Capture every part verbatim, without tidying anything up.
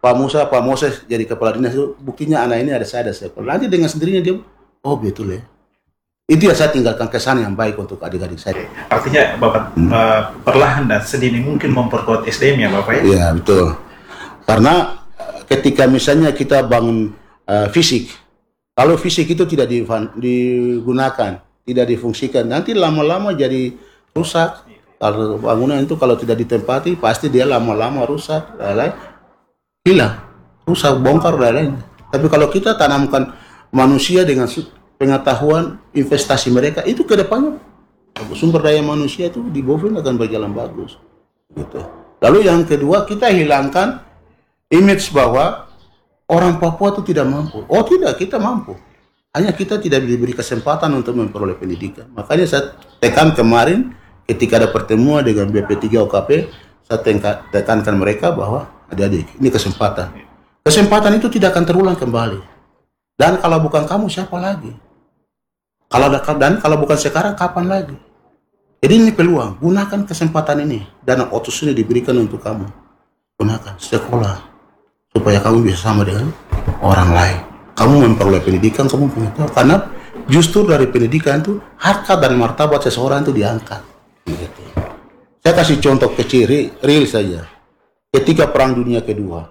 Pak Musa, Pak Moses jadi kepala dinas itu buktinya anak ini ada saya ada saya. Nanti dengan sendirinya dia, oh betul ya. Itu yang saya tinggalkan kesan yang baik untuk adik-adik saya. Artinya Bapak hmm. uh, perlahan dan sedini mungkin memperkuat S D M ya Bapak ya? Iya betul. Karena ketika misalnya kita bangun uh, fisik, kalau fisik itu tidak digunakan, tidak difungsikan, nanti lama-lama jadi rusak. Kalau bangunan itu kalau tidak ditempati, pasti dia lama-lama rusak, lain-lain, hilang, rusak, bongkar, lain-lain. Tapi kalau kita tanamkan manusia dengan pengetahuan investasi mereka, itu ke depannya sumber daya manusia itu di Boven akan berjalan bagus. Gitu. Lalu yang kedua, kita hilangkan image bahwa orang Papua itu tidak mampu. Oh tidak, kita mampu. Hanya kita tidak diberi kesempatan untuk memperoleh pendidikan. Makanya saya tekan kemarin ketika ada pertemuan dengan B P tiga O K P, saya tekankan mereka bahwa adik-adik, ini kesempatan. Kesempatan itu tidak akan terulang kembali. Dan kalau bukan kamu, siapa lagi? Kalau dan kalau bukan sekarang, kapan lagi? Jadi ini peluang, gunakan kesempatan ini. Dana otsus ini diberikan untuk kamu. Gunakan sekolah supaya kamu bisa sama dengan orang lain. Kamu memperoleh pendidikan, kamu punya tahu. Karena justru dari pendidikan itu harkat dan martabat seseorang itu diangkat. Gitu. Saya kasih contoh kecil, real saja. Ketika Perang Dunia Kedua,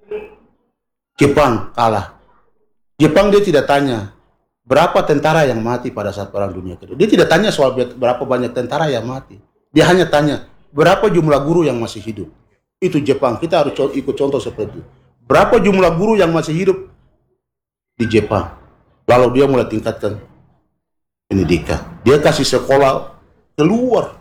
Jepang kalah. Jepang dia tidak tanya berapa tentara yang mati pada saat Perang Dunia Kedua. Dia tidak tanya soal berapa banyak tentara yang mati. Dia hanya tanya berapa jumlah guru yang masih hidup. Itu Jepang. Kita harus ikut contoh seperti itu. Berapa jumlah guru yang masih hidup di Jepang. Lalu dia mulai tingkatkan pendidikan. Dia kasih sekolah keluar.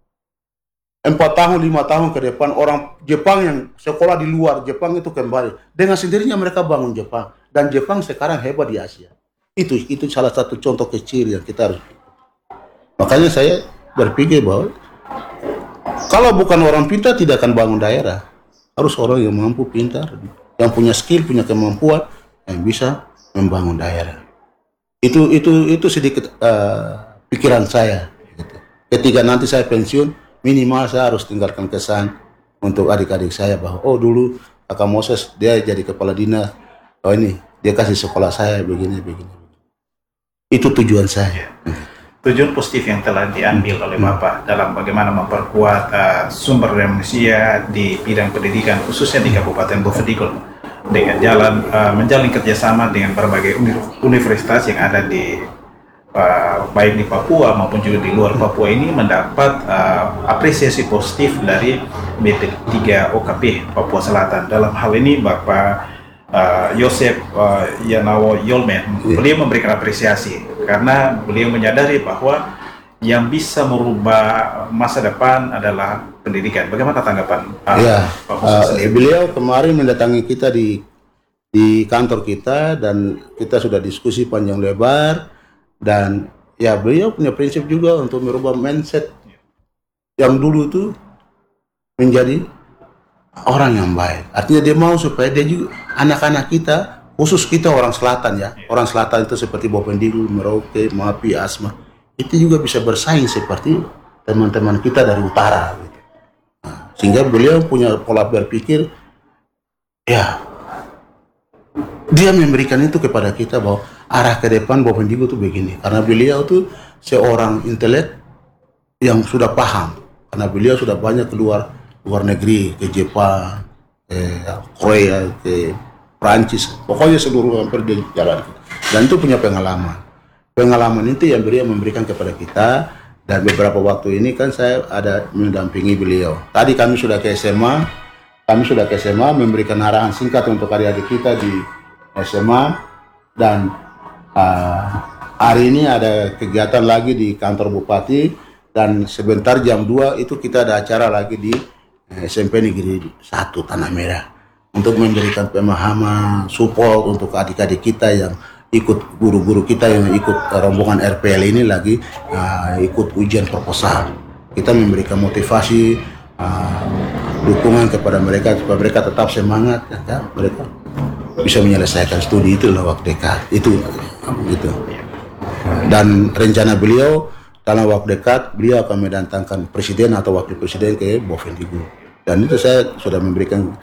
Empat tahun, lima tahun ke depan orang Jepang yang sekolah di luar Jepang itu kembali. Dengan sendirinya mereka bangun Jepang. Dan Jepang sekarang hebat di Asia. Itu itu salah satu contoh kecil yang kita harus. Makanya saya berpikir bahwa kalau bukan orang pintar tidak akan bangun daerah. Harus orang yang mampu, pintar, yang punya skill, punya kemampuan, yang bisa membangun daerah. Itu itu itu sedikit uh, pikiran saya. Gitu. Ketika nanti saya pensiun, minimal saya harus tinggalkan kesan untuk adik-adik saya bahwa oh dulu Kakak Moses dia jadi kepala dinas, oh ini dia kasih sekolah saya begini begini. Itu tujuan saya. Tujuan positif yang telah diambil oleh Bapak dalam bagaimana memperkuat uh, sumber daya manusia di bidang pendidikan khususnya di Kabupaten Bovendigul dengan jalan uh, menjalin kerjasama dengan berbagai universitas yang ada di uh, baik di Papua maupun juga di luar Papua ini mendapat uh, apresiasi positif dari B P tiga O K P Papua Selatan. Dalam hal ini Bapak Uh, Yosef uh, Yanawo Yolmen, yeah. Beliau memberikan apresiasi karena beliau menyadari bahwa yang bisa merubah masa depan adalah pendidikan. Bagaimana tanggapan uh, yeah. Pak uh, beliau kemarin mendatangi kita di di kantor kita dan kita sudah diskusi panjang lebar dan ya beliau punya prinsip juga untuk merubah mindset yang dulu itu menjadi orang yang baik. Artinya dia mau supaya dia juga anak-anak kita, khusus kita orang selatan ya, orang selatan itu seperti Bovendigul, Merauke, Mapi, Asma, itu juga bisa bersaing seperti teman-teman kita dari utara. Gitu. Nah, sehingga beliau punya pola berpikir, ya dia memberikan itu kepada kita bahwa arah ke depan Bovendigul itu begini. Karena beliau tuh seorang intelek yang sudah paham, karena beliau sudah banyak keluar luar negeri, ke Jepang, ke Korea, ke Prancis, pokoknya seluruh hampir dia jalan. Dan itu punya pengalaman. Pengalaman itu yang beliau memberikan kepada kita. Dan beberapa waktu ini kan saya ada mendampingi beliau. Tadi kami sudah ke S M A, kami sudah ke S M A memberikan arahan singkat untuk adik-adik kita di S M A. Dan uh, hari ini ada kegiatan lagi di kantor Bupati. Dan sebentar jam dua itu kita ada acara lagi di S M P Negeri satu Tanah Merah untuk memberikan pemahaman, support untuk adik-adik kita yang ikut, guru-guru kita yang ikut rombongan R P L ini lagi uh, ikut ujian proposal. Kita memberikan motivasi, uh, dukungan kepada mereka supaya mereka tetap semangat, ya, mereka bisa menyelesaikan studi itu lah waktu dekat. Itu gitu. Dan rencana beliau dalam waktu dekat beliau akan mendatangkan presiden atau wakil presiden ke Bovendigul. Dan itu saya sudah memberikan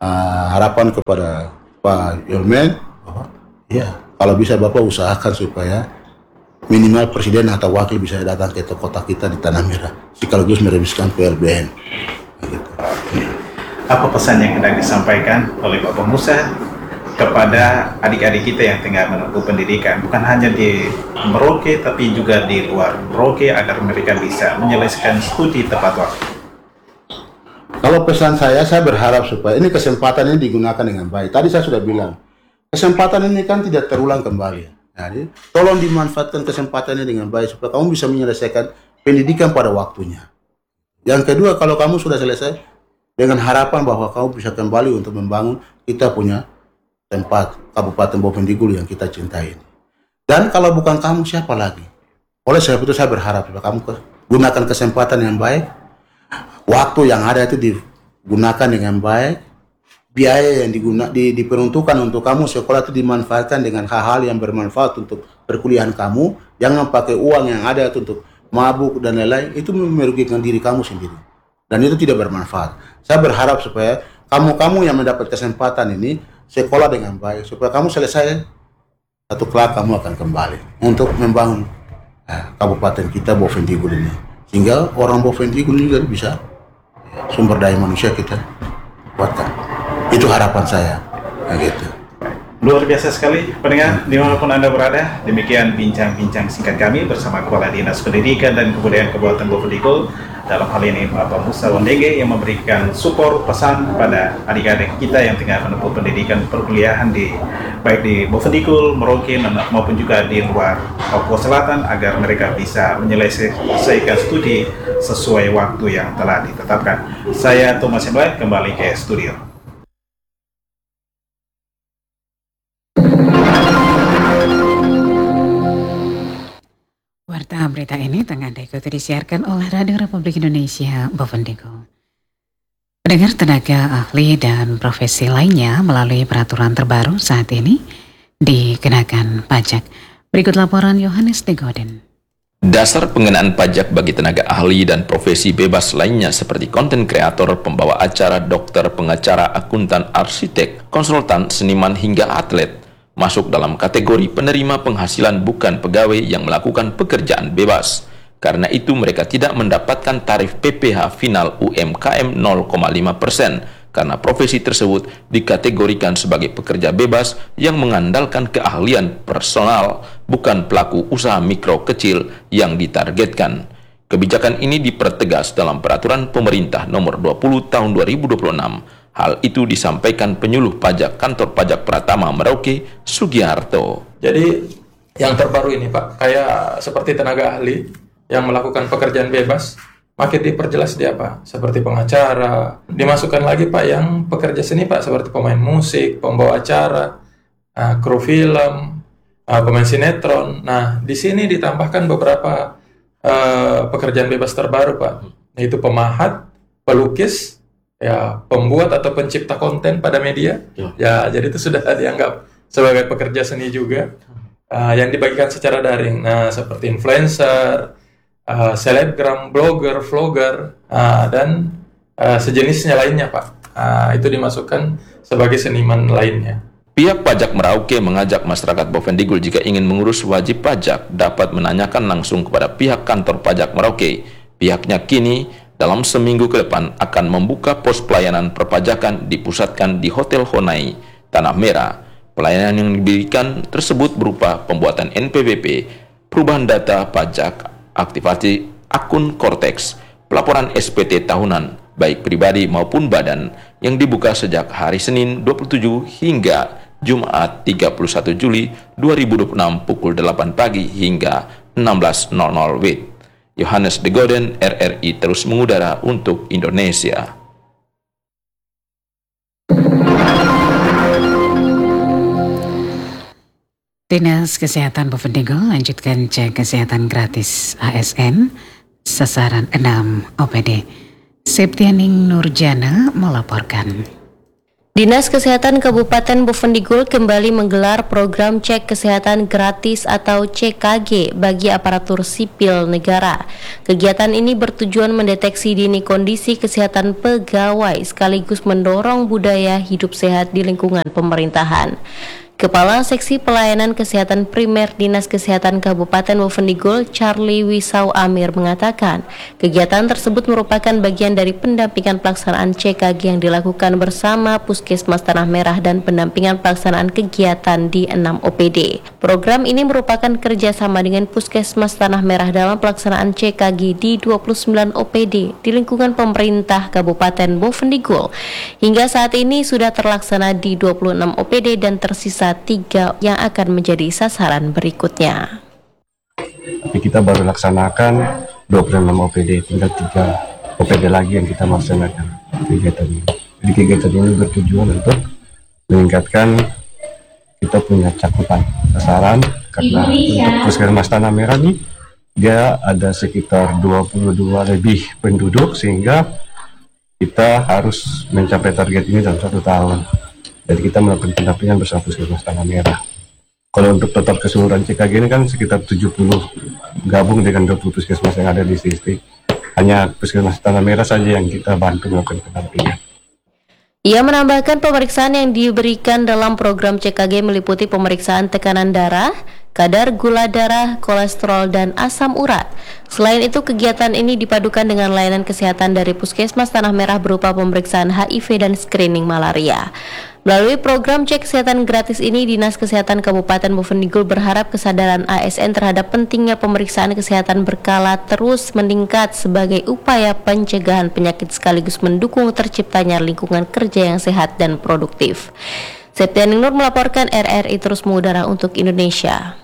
uh, harapan kepada Pak Yolmen, bahwa ya kalau bisa Bapak usahakan supaya minimal presiden atau wakil bisa datang ke kota kita di Tanah Merah, sekaligus merevisikan P L B N. Gitu. Apa pesan yang hendak disampaikan oleh Bapak Musa kepada adik-adik kita yang tengah menempuh pendidikan, bukan hanya di Merauke tapi juga di luar Merauke, agar mereka bisa menyelesaikan studi tepat waktu? Kalau pesan saya, saya berharap supaya ini kesempatan ini digunakan dengan baik. Tadi saya sudah bilang, kesempatan ini kan tidak terulang kembali. Jadi, tolong dimanfaatkan kesempatan ini dengan baik supaya kamu bisa menyelesaikan pendidikan pada waktunya. Yang kedua, kalau kamu sudah selesai, dengan harapan bahwa kamu bisa kembali untuk membangun kita punya tempat Kabupaten Bovendigul yang kita cintai ini. Dan kalau bukan kamu, siapa lagi? Oleh sebab itu saya berharap supaya kamu gunakan kesempatan yang baik. Waktu yang ada itu digunakan dengan baik, biaya yang diguna, di, diperuntukkan untuk kamu sekolah itu dimanfaatkan dengan hal-hal yang bermanfaat untuk perkuliahan kamu. Jangan pakai uang yang ada itu untuk mabuk dan lain-lain, itu merugikan diri kamu sendiri dan itu tidak bermanfaat. Saya berharap supaya kamu-kamu yang mendapat kesempatan ini sekolah dengan baik supaya kamu selesai satu kelak kamu akan kembali untuk membangun eh, kabupaten kita Bovendigul ini, sehingga orang Bovendigul juga bisa sumber daya manusia kita kuatkan. Itu harapan saya. Nah, gitu. Luar biasa sekali pendengar, dimanapun Anda berada. Demikian bincang-bincang singkat kami bersama Kepala Dinas Pendidikan dan Kebudayaan Kabupaten Bovendigul, dalam hal ini Bapak Musa Wandege, yang memberikan support pesan kepada adik-adik kita yang tengah menempuh pendidikan perkuliahan di baik di Bovendigul, Merauke maupun juga di luar Papua Selatan, agar mereka bisa menyelesaikan studi sesuai waktu yang telah ditetapkan. Saya Thomas Emlai kembali ke studio. Warta berita ini tengah diikuti disiarkan oleh Radio Republik Indonesia Bovendigul. Pendengar, tenaga ahli dan profesi lainnya melalui peraturan terbaru saat ini dikenakan pajak. Berikut laporan Yohanes Degoden. Dasar pengenaan pajak bagi tenaga ahli dan profesi bebas lainnya seperti konten kreator, pembawa acara, dokter, pengacara, akuntan, arsitek, konsultan, seniman hingga atlet masuk dalam kategori penerima penghasilan bukan pegawai yang melakukan pekerjaan bebas. Karena itu mereka tidak mendapatkan tarif P P H final U M K M nol koma lima persen karena profesi tersebut dikategorikan sebagai pekerja bebas yang mengandalkan keahlian personal, bukan pelaku usaha mikro kecil yang ditargetkan. Kebijakan ini dipertegas dalam Peraturan Pemerintah Nomor dua puluh Tahun dua ribu dua puluh enam. Hal itu disampaikan penyuluh pajak Kantor Pajak Pratama Merauke, Sugiharto. Jadi yang terbaru ini Pak, kayak seperti tenaga ahli yang melakukan pekerjaan bebas, makin diperjelas dia Pak, seperti pengacara. Dimasukkan lagi Pak yang pekerja seni Pak, seperti pemain musik, pembawa acara, uh, kru film, uh, pemain sinetron. Nah, di sini ditambahkan beberapa uh, pekerjaan bebas terbaru Pak, yaitu pemahat, pelukis, ya pembuat atau pencipta konten pada media. Ya, ya jadi itu sudah dianggap sebagai pekerja seni juga, uh, yang dibagikan secara daring. Nah, seperti influencer, Uh, selebgram, blogger, vlogger, uh, dan uh, sejenisnya lainnya Pak. Uh, itu dimasukkan sebagai seniman lainnya. Pihak pajak Merauke mengajak masyarakat Bovendigul jika ingin mengurus wajib pajak dapat menanyakan langsung kepada pihak kantor pajak Merauke. Pihaknya kini dalam seminggu ke depan akan membuka pos pelayanan perpajakan dipusatkan di Hotel Honai, Tanah Merah. Pelayanan yang diberikan tersebut berupa pembuatan N P W P, perubahan data pajak, aktivasi akun Cortex, pelaporan S P T tahunan, baik pribadi maupun badan, yang dibuka sejak hari Senin dua puluh tujuh hingga Jumat tiga puluh satu Juli dua ribu dua puluh enam pukul delapan pagi hingga enam belas nol nol W I T. Yohanes Degoden, R R I terus mengudara untuk Indonesia. Dinas Kesehatan Bovendigul lanjutkan cek kesehatan gratis A S N sasaran enam O P D. Septianing Nurjana melaporkan. Dinas Kesehatan Kabupaten Bovendigul kembali menggelar program cek kesehatan gratis atau C K G bagi aparatur sipil negara. Kegiatan ini bertujuan mendeteksi dini kondisi kesehatan pegawai sekaligus mendorong budaya hidup sehat di lingkungan pemerintahan. Kepala Seksi Pelayanan Kesehatan Primer Dinas Kesehatan Kabupaten Bovendigul, Charlie Wisau Amir mengatakan, kegiatan tersebut merupakan bagian dari pendampingan pelaksanaan C K G yang dilakukan bersama Puskesmas Tanah Merah dan pendampingan pelaksanaan kegiatan di enam O P D. Program ini merupakan kerjasama dengan Puskesmas Tanah Merah dalam pelaksanaan C K G di dua puluh sembilan O P D di lingkungan pemerintah Kabupaten Bovendigul. Hingga saat ini sudah terlaksana di dua puluh enam O P D dan tersisa tiga yang akan menjadi sasaran berikutnya. Tapi kita baru laksanakan dua puluh enam O P D, tinggal tiga O P D lagi yang kita laksanakan kegiatan ini. Jadi kegiatan ini bertujuan untuk meningkatkan kita punya cakupan sasaran, karena untuk Puskesmas Tanah Merah ini dia ada sekitar dua puluh dua lebih penduduk, sehingga kita harus mencapai target ini dalam satu tahun. Jadi kita melakukan pendampingan bersama Puskesmas Tanah Merah. Kalau untuk total keseluruhan C K G ini kan sekitar tujuh puluh, gabung dengan dua puluh puskesmas yang ada di distrik. Hanya Puskesmas Tanah Merah saja yang kita bantu melakukan pendampingan. Ia menambahkan pemeriksaan yang diberikan dalam program C K G meliputi pemeriksaan tekanan darah, kadar gula darah, kolesterol, dan asam urat. Selain itu, kegiatan ini dipadukan dengan layanan kesehatan dari Puskesmas Tanah Merah berupa pemeriksaan H I V dan screening malaria. Melalui program cek kesehatan gratis ini, Dinas Kesehatan Kabupaten Bovendigul berharap kesadaran A S N terhadap pentingnya pemeriksaan kesehatan berkala terus meningkat sebagai upaya pencegahan penyakit sekaligus mendukung terciptanya lingkungan kerja yang sehat dan produktif. Septianing Nur melaporkan, R R I terus mengudara untuk Indonesia.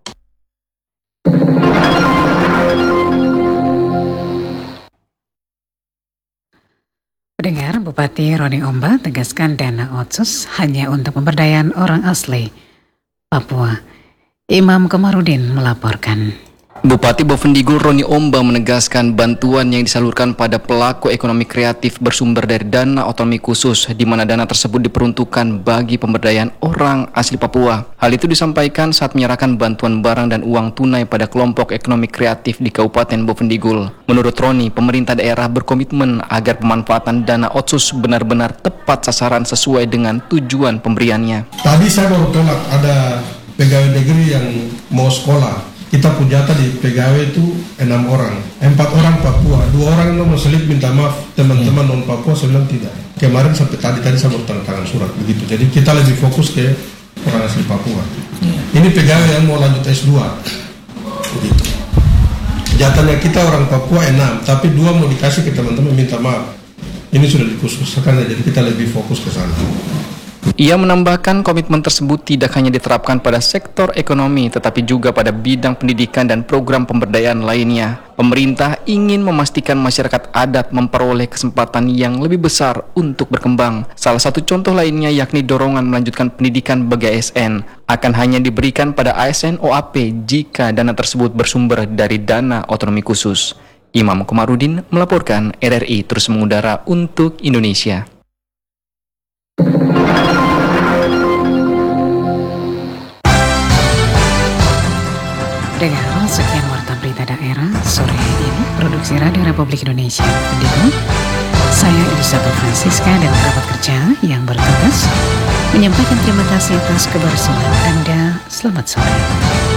Pendengar, Bupati Roni Omba tegaskan dana otsus hanya untuk pemberdayaan orang asli Papua. Imam Komarudin melaporkan. Bupati Bovendigul Roni Omba menegaskan bantuan yang disalurkan pada pelaku ekonomi kreatif bersumber dari dana otonomi khusus, di mana dana tersebut diperuntukkan bagi pemberdayaan orang asli Papua. Hal itu disampaikan saat menyerahkan bantuan barang dan uang tunai pada kelompok ekonomi kreatif di Kabupaten Bovendigul. Menurut Roni, pemerintah daerah berkomitmen agar pemanfaatan dana otsus benar-benar tepat sasaran sesuai dengan tujuan pemberiannya. Tadi saya baru tolak ada pegawai negeri yang mau sekolah. Kita punya tadi pegawai itu enam orang, empat orang Papua, dua orang itu mau selip minta maaf teman-teman non Papua, saya bilang tidak. Kemarin sampai tadi tadi saya baru tanda tangan surat begitu. Jadi kita lebih fokus ke orang asli Papua. Ini pegawai yang mau lanjut S dua, begitu. Jatahnya kita orang Papua enam, tapi dua mau dikasih ke teman-teman minta maaf. Ini sudah dikhususkan, jadi kita lebih fokus ke sana. Ia menambahkan komitmen tersebut tidak hanya diterapkan pada sektor ekonomi, tetapi juga pada bidang pendidikan dan program pemberdayaan lainnya. Pemerintah ingin memastikan masyarakat adat memperoleh kesempatan yang lebih besar untuk berkembang. Salah satu contoh lainnya yakni dorongan melanjutkan pendidikan bagi A S N akan hanya diberikan pada A S N O A P jika dana tersebut bersumber dari dana otonomi khusus. Imam Komarudin melaporkan, R R I terus mengudara untuk Indonesia. Dengar, sekian warta berita daerah sore ini, produksi Radio Republik Indonesia. Pendikut, saya Elizabeth Francisca dan kerabat kerja yang bertugas menyampaikan terima kasih atas kebersamaan Anda. Selamat sore.